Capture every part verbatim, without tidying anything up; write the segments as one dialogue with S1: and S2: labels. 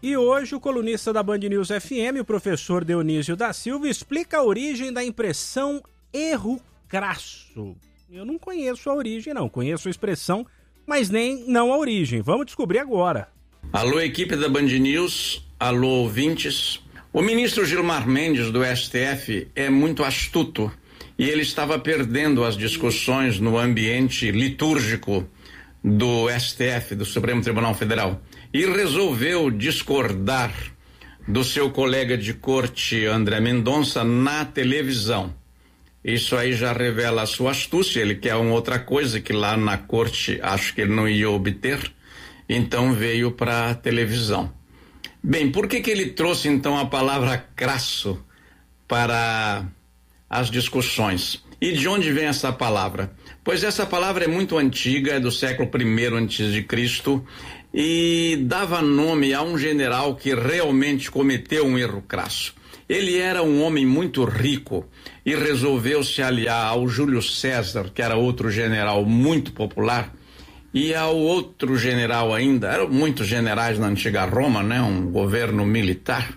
S1: E hoje o colunista da Band News F M, o professor Dionísio da Silva, explica a origem da impressão erro crasso. Eu não conheço a origem não, conheço a expressão, mas nem não a origem. Vamos descobrir agora.
S2: Alô, equipe da Band News, alô, ouvintes. O ministro Gilmar Mendes do S T F é muito astuto e ele estava perdendo as discussões no ambiente litúrgico do S T F, do Supremo Tribunal Federal, e resolveu discordar do seu colega de corte André Mendonça na televisão. Isso aí já revela a sua astúcia. Ele quer uma outra coisa que lá na corte acho que ele não ia obter, então veio para a televisão. Bem, por que que ele trouxe então a palavra crasso para as discussões? E de onde vem essa palavra? Pois essa palavra é muito antiga, é do século primeiro antes de Cristo, e dava nome a um general que realmente cometeu um erro crasso. Ele era um homem muito rico e resolveu se aliar ao Júlio César, que era outro general muito popular, e ao outro general ainda, eram muitos generais na antiga Roma, né, um governo militar,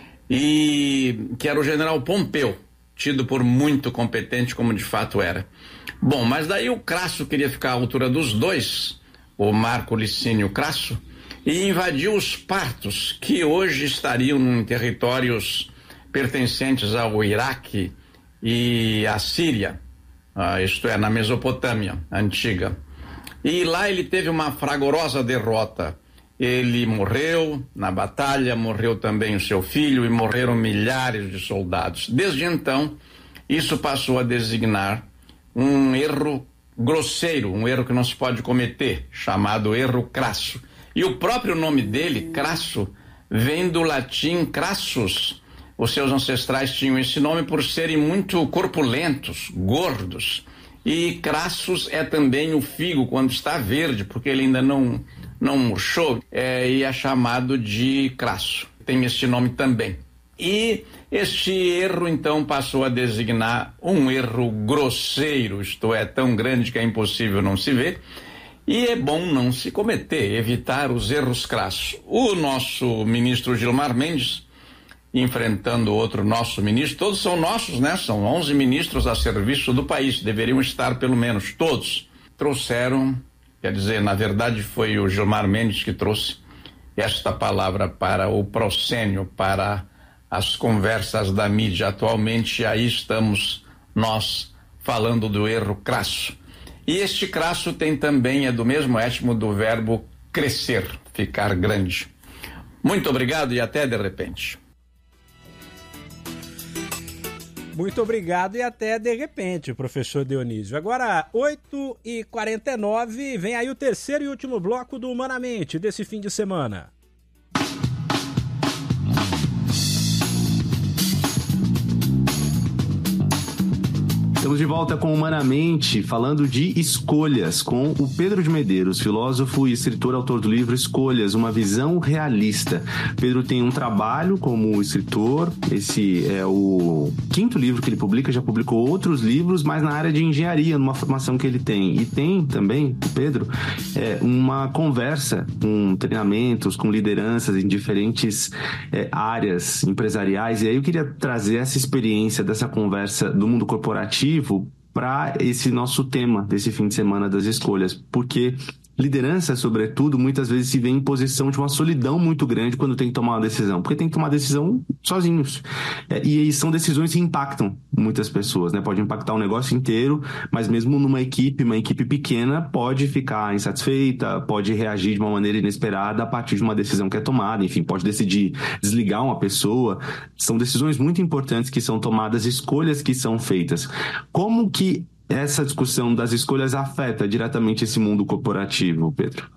S2: e que era o general Pompeu, tido por muito competente, como de fato era. Bom, mas daí o Crasso queria ficar à altura dos dois, o Marco Licínio Crasso, e invadiu os partos, que hoje estariam em territórios pertencentes ao Iraque e à Síria, ah, isto é, na Mesopotâmia antiga. E lá ele teve uma fragorosa derrota. Ele morreu na batalha, morreu também o seu filho e morreram milhares de soldados. Desde então, isso passou a designar um erro grosseiro, um erro que não se pode cometer, chamado erro crasso. E o próprio nome dele, crasso, vem do latim crassus. Os seus ancestrais tinham esse nome por serem muito corpulentos, gordos. E crassus é também o figo quando está verde, porque ele ainda não, não murchou, é, e é chamado de crasso. Tem esse nome também. E este erro, então, passou a designar um erro grosseiro, isto é, tão grande que é impossível não se ver, e é bom não se cometer, evitar os erros crassos. O nosso ministro Gilmar Mendes, enfrentando outro nosso ministro, todos são nossos, né? São onze ministros a serviço do país, deveriam estar pelo menos todos. Trouxeram, quer dizer, na verdade foi o Gilmar Mendes que trouxe esta palavra para o proscênio, para as conversas da mídia. Atualmente aí estamos nós falando do erro crasso. E este crasso tem também, é do mesmo étimo do verbo crescer, ficar grande. Muito obrigado e até de repente.
S1: Muito obrigado e até de repente, professor Dionísio. Agora, oito e quarenta e nove, vem aí o terceiro e último bloco do Humanamente desse fim de semana.
S3: Estamos de volta com Humanamente, falando de escolhas, com o Pedro de Medeiros, filósofo e escritor, autor do livro Escolhas, uma visão realista. Pedro tem um trabalho como escritor, esse é o quinto livro que ele publica, já publicou outros livros, mas na área de engenharia, numa formação que ele tem. E tem também, o Pedro, é, uma conversa com treinamentos, com lideranças em diferentes é, áreas empresariais. E aí eu queria trazer essa experiência dessa conversa do mundo corporativo para esse nosso tema desse fim de semana das escolhas, porque liderança, sobretudo, muitas vezes se vê em posição de uma solidão muito grande quando tem que tomar uma decisão, porque tem que tomar decisão sozinhos. É, e são decisões que impactam muitas pessoas, né? Pode impactar o negócio inteiro, mas mesmo numa equipe, uma equipe pequena, pode ficar insatisfeita, pode reagir de uma maneira inesperada a partir de uma decisão que é tomada, enfim, pode decidir desligar uma pessoa. São decisões muito importantes que são tomadas, escolhas que são feitas. Como que essa discussão das escolhas afeta diretamente esse mundo corporativo, Pedro?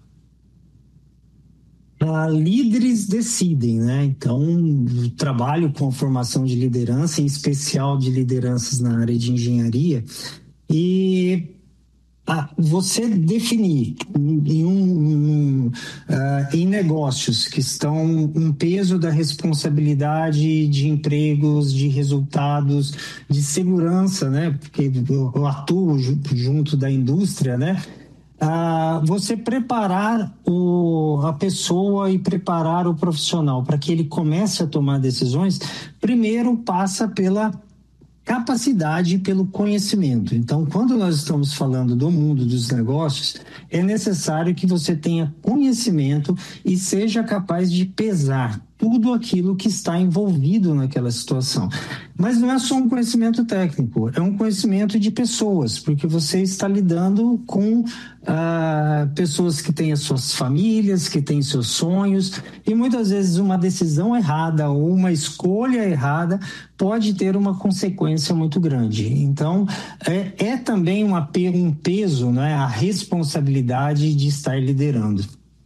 S4: Ah, líderes decidem, né? Então, trabalho com a formação de liderança, em especial de lideranças na área de engenharia, e ah, você definir em, um, um, uh, em negócios que estão um peso da responsabilidade de empregos, de resultados, de segurança, né? Porque eu atuo junto da indústria, né? ah, você preparar o, a pessoa e preparar o profissional para que ele comece a tomar decisões, primeiro passa pela capacidade e pelo conhecimento. Então, quando nós estamos falando do mundo dos negócios, é necessário que você tenha conhecimento e seja capaz de pesar tudo aquilo que está envolvido naquela situação. Mas não é só um conhecimento técnico, é um conhecimento de pessoas, porque você está lidando com ah, pessoas que têm as suas famílias, que têm seus sonhos, e muitas vezes uma decisão errada ou uma escolha errada pode ter uma consequência muito grande. Então, é, é também uma, um peso, né, a responsabilidade de estar liderando.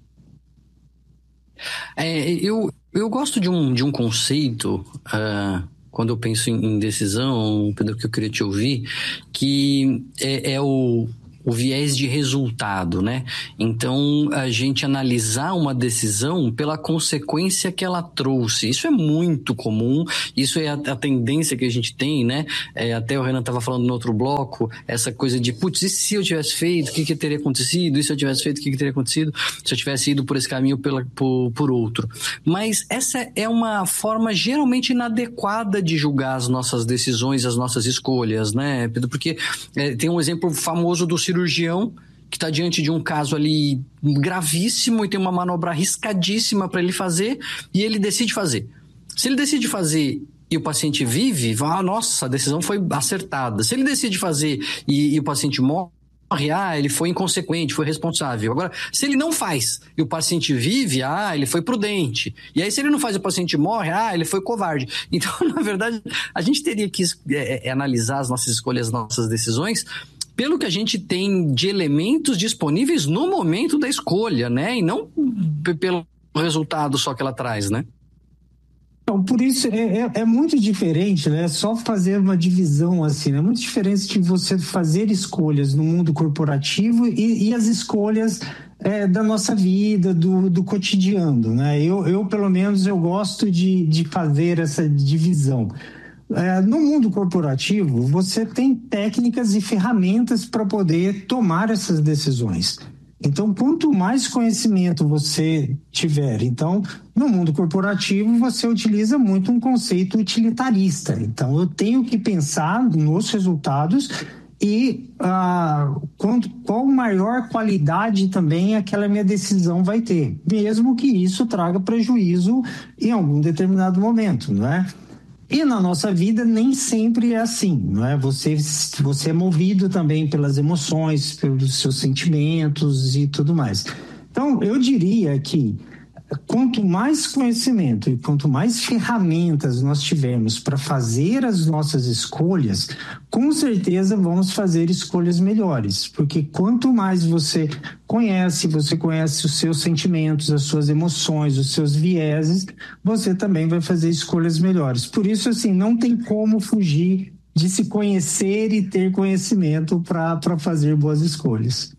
S5: É, eu, eu gosto de um, de um conceito, uh, quando eu penso em, em decisão, Pedro, que eu queria te ouvir, que é, é o, o viés de resultado, né? Então, a gente analisar uma decisão pela consequência que ela trouxe. Isso é muito comum, isso é a, a tendência que a gente tem, né? É, até o Renan estava falando no outro bloco, essa coisa de, putz, e se eu tivesse feito, o que, que teria acontecido? E se eu tivesse feito, o que, que teria acontecido? Se eu tivesse ido por esse caminho pela, por, por outro. Mas essa é uma forma geralmente inadequada de julgar as nossas decisões, as nossas escolhas, né, Pedro? Porque é, tem um exemplo famoso do cirurgião que está diante de um caso ali gravíssimo e tem uma manobra arriscadíssima para ele fazer e ele decide fazer. Se ele decide fazer e o paciente vive, ah, nossa, a decisão foi acertada. Se ele decide fazer e, e o paciente morre, ah, ele foi inconsequente, foi responsável. Agora, se ele não faz e o paciente vive, ah, ele foi prudente. E aí, se ele não faz e o paciente morre, ah, ele foi covarde. Então, na verdade, a gente teria que é, é, analisar as nossas escolhas, as nossas decisões pelo que a gente tem de elementos disponíveis no momento da escolha, né? E não p- pelo resultado só que ela traz, né?
S4: Então, por isso é, é, é muito diferente, né? Só fazer uma divisão assim, né? É muito diferente de você fazer escolhas no mundo corporativo e, e as escolhas é, da nossa vida, do, do cotidiano, né? Eu, eu, pelo menos, eu gosto de, de fazer essa divisão. É, no mundo corporativo, você tem técnicas e ferramentas para poder tomar essas decisões. Então, quanto mais conhecimento você tiver, então, no mundo corporativo, você utiliza muito um conceito utilitarista. Então, eu tenho que pensar nos resultados e ah, quanto, qual maior qualidade também aquela minha decisão vai ter, mesmo que isso traga prejuízo em algum determinado momento, não é? E na nossa vida nem sempre é assim, não é? Você, você é movido também pelas emoções, pelos seus sentimentos e tudo mais. Então, eu diria que quanto mais conhecimento e quanto mais ferramentas nós tivermos para fazer as nossas escolhas, com certeza vamos fazer escolhas melhores, porque quanto mais você conhece, você conhece os seus sentimentos, as suas emoções, os seus vieses, você também vai fazer escolhas melhores. Por isso, assim, não tem como fugir de se conhecer e ter conhecimento para para fazer boas escolhas.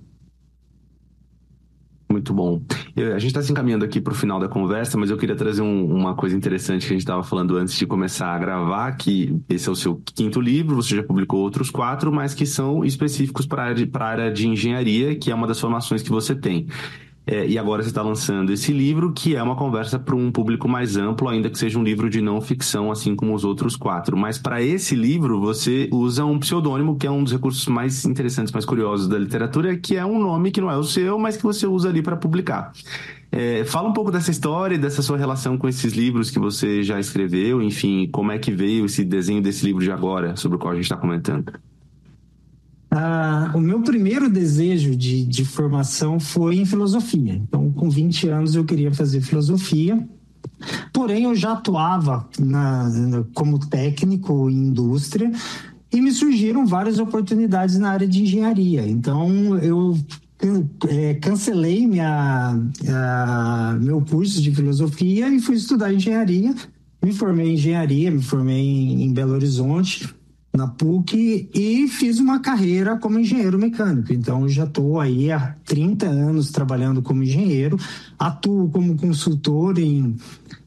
S3: Muito bom. Eu, a gente está se encaminhando aqui para o final da conversa, mas eu queria trazer um, uma coisa interessante que a gente estava falando antes de começar a gravar, que esse é o seu quinto livro, você já publicou outros quatro, mas que são específicos para a área de, para a área de engenharia, que é uma das formações que você tem. É, e agora você está lançando esse livro, que é uma conversa para um público mais amplo, ainda que seja um livro de não ficção, assim como os outros quatro. Mas para esse livro, você usa um pseudônimo, que é um dos recursos mais interessantes, mais curiosos da literatura, que é um nome que não é o seu, mas que você usa ali para publicar. É, fala um pouco dessa história e dessa sua relação com esses livros que você já escreveu, enfim, como é que veio esse desenho desse livro de agora, sobre o qual a gente está comentando.
S4: Ah, o meu primeiro desejo de, de formação foi em filosofia. Então, com vinte anos, eu queria fazer filosofia. Porém, eu já atuava na, na, como técnico em indústria e me surgiram várias oportunidades na área de engenharia. Então, eu é, cancelei minha, a, meu curso de filosofia e fui estudar engenharia. Me formei em engenharia, me formei em, em Belo Horizonte, na P U C, e fiz uma carreira como engenheiro mecânico. Então, já estou aí há trinta anos trabalhando como engenheiro, atuo como consultor em,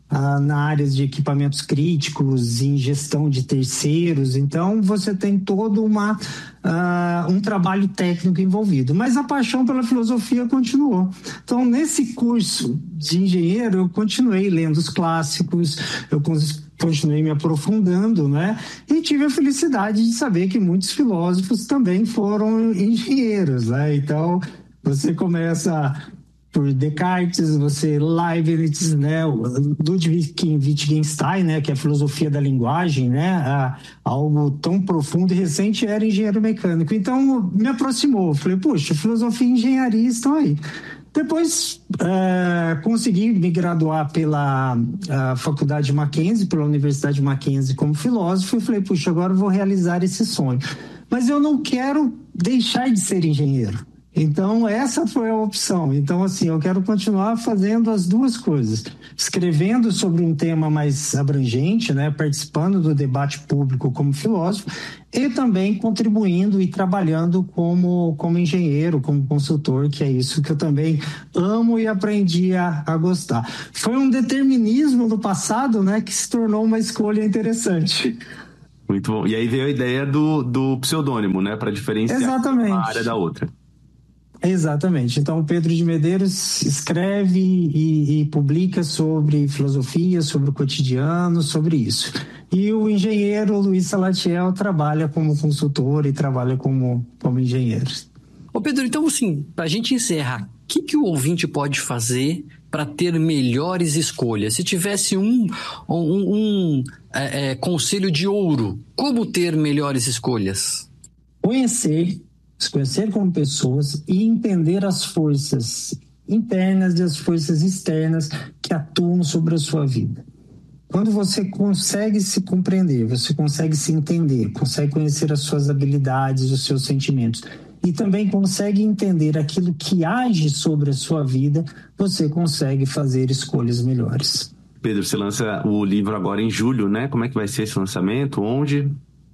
S4: ah, na área de equipamentos críticos, em gestão de terceiros. Então, você tem todo uma, ah, um trabalho técnico envolvido. Mas a paixão pela filosofia continuou. Então, nesse curso de engenheiro, eu continuei lendo os clássicos, eu continuei me aprofundando, né? E tive a felicidade de saber que muitos filósofos também foram engenheiros, né? Então, você começa por Descartes, você Leibniz, né? Ludwig Wittgenstein, né? Que é a filosofia da linguagem, né? Ah, algo tão profundo e recente, era engenheiro mecânico. Então, me aproximou. Falei, puxa, filosofia e engenharia estão aí. Depois, é, consegui me graduar pela a Faculdade Mackenzie, pela Universidade Mackenzie como filósofo, e falei, puxa, agora eu vou realizar esse sonho. Mas eu não quero deixar de ser engenheiro. Então, essa foi a opção. Então, assim, eu quero continuar fazendo as duas coisas. Escrevendo sobre um tema mais abrangente, né? Participando do debate público como filósofo e também contribuindo e trabalhando como, como engenheiro, como consultor, que é isso que eu também amo e aprendi a, a gostar. Foi um determinismo no passado, né? Que se tornou uma escolha interessante.
S3: Muito bom. E aí veio a ideia do, do pseudônimo, né? Para diferenciar
S4: Exatamente.
S3: uma área da outra.
S4: Exatamente. Então, o Pedro de Medeiros escreve e, e publica sobre filosofia, sobre o cotidiano, sobre isso. E o engenheiro Luiz Salatiel trabalha como consultor e trabalha como, como engenheiro.
S5: Ô Pedro, então assim, para a gente encerrar, o que, que o ouvinte pode fazer para ter melhores escolhas? Se tivesse um, um, um é, é, conselho de ouro, como ter melhores escolhas?
S4: Conhecer... se conhecer como pessoas e entender as forças internas e as forças externas que atuam sobre a sua vida. Quando você consegue se compreender, você consegue se entender, consegue conhecer as suas habilidades, os seus sentimentos e também consegue entender aquilo que age sobre a sua vida, você consegue fazer escolhas melhores.
S3: Pedro, você lança o livro agora em julho, né? Como é que vai ser esse lançamento? Onde?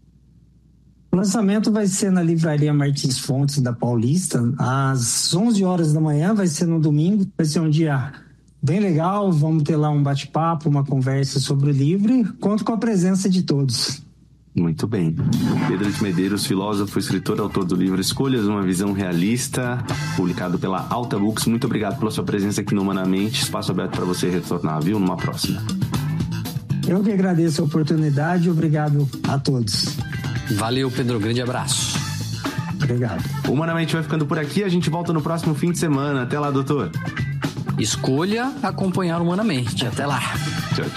S4: O lançamento vai ser na Livraria Martins Fontes da Paulista, às onze horas da manhã, vai ser no domingo, vai ser um dia bem legal, vamos ter lá um bate-papo, uma conversa sobre o livro e conto com a presença de todos.
S3: Muito bem. Pedro de Medeiros, filósofo, escritor, autor do livro Escolhas, uma visão realista, publicado pela Alta Books. Muito obrigado pela sua presença aqui no Humanamente, espaço aberto para você retornar, viu? Numa próxima.
S4: Eu que agradeço a oportunidade e obrigado a todos.
S5: Valeu, Pedro. Grande abraço.
S4: Obrigado.
S3: O Humanamente vai ficando por aqui. A gente volta no próximo fim de semana. Até lá, doutor.
S5: Escolha acompanhar Humanamente. Até lá.